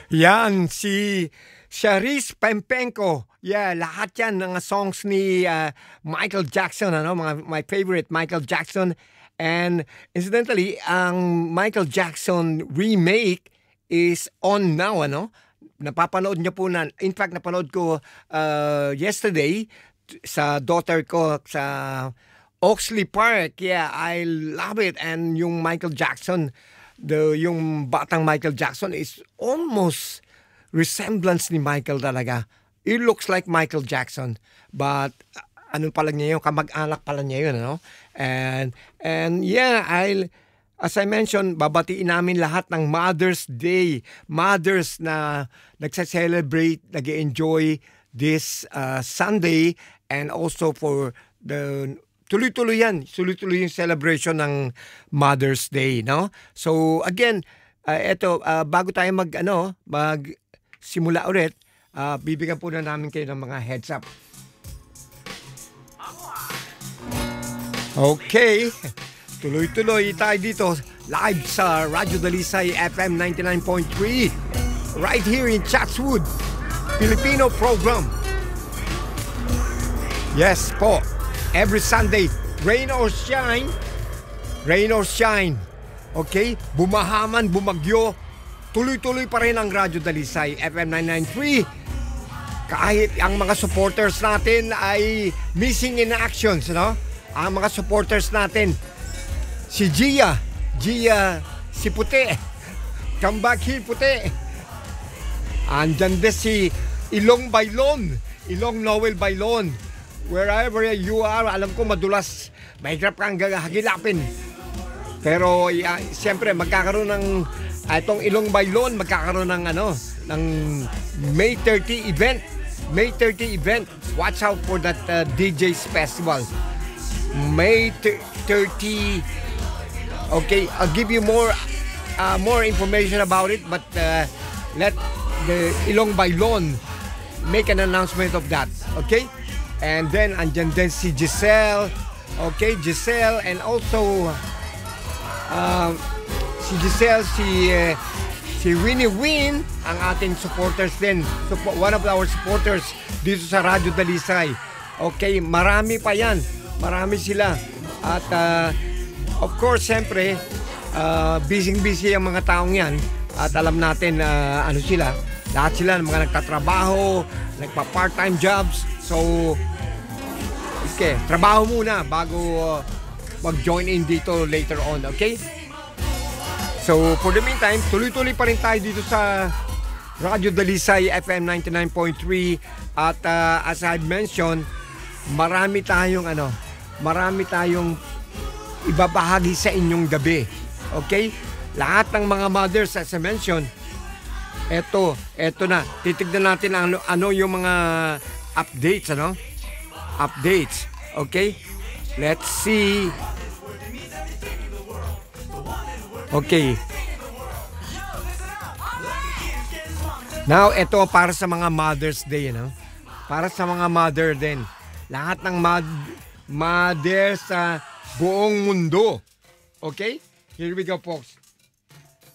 Yan, si Charis Pempenko. Yeah, lahat yan ng songs ni Michael Jackson, ano, my favorite Michael Jackson. And incidentally, ang Michael Jackson remake is on now, ano? Napapanood niyo po na, in fact, napanood ko yesterday sa daughter ko sa Oxley Park. Yeah, I love it. And yung Michael Jackson, yung batang Michael Jackson is almost resemblance ni Michael talaga. It looks like Michael Jackson. But ano pala niya yun, kamag-anak pala niya yun, ano? And yeah, as I mentioned, babatiin namin lahat ng Mother's Day. Mothers na nagsa-celebrate, nag-enjoy this Sunday, and also for the tuloy-tuloy yan. Tuloy-tuloy yung celebration ng Mother's Day, no? So, again, bago tayo magsimula ulit, bibigyan po na namin kayo ng mga heads up. Okay. Tuloy-tuloy tayo dito. Live sa Radyo Dalisay FM 99.3. Right here in Chatswood. Filipino program. Yes po. Every Sunday, rain or shine, okay? Bumahaman, bumagyo, tuloy-tuloy pa rin ang Radyo Dalisay, FM 993. Kahit ang mga supporters natin ay missing in actions, no? Ang mga supporters natin, si Gia, si Puti, come back here Puti. Andyan din si Ilong Noel Bailon. Wherever you are, alam ko madulas, mahirap kang hagilapin. Pero siyempre magkakaroon ng itong Ilong Bailon, magkakaroon ng ng May 30 event. Watch out for that DJ's Festival. May 30. Okay, I'll give you more information about it, but let the Ilong Bailon make an announcement of that. Okay? And then, andyan din si Giselle. Okay, Giselle. And also, si Giselle, si Winnie Win, ang ating supporters din. One of our supporters dito sa Radyo Dalisay. Okay, marami pa yan. Marami sila. At, of course, siyempre, busy ang mga taong yan. At alam natin, ano sila. Lahat sila ng mga nagtatrabaho, nagpa-part-time jobs. So, okay, trabaho muna bago mag-join in dito later on, okay? So, for the meantime, tuloy-tuloy pa rin tayo dito sa Radyo Dalisay FM 99.3. At as I mentioned, marami tayong ibabahagi sa inyong gabi, okay? Lahat ng mga mothers, as I mentioned, eto na. Titignan natin ano yung mga updates, Updates. Okay? Let's see. Okay. Now, ito para sa mga Mother's Day, Para sa mga mother din. Lahat ng mother sa buong mundo. Okay? Here we go, folks.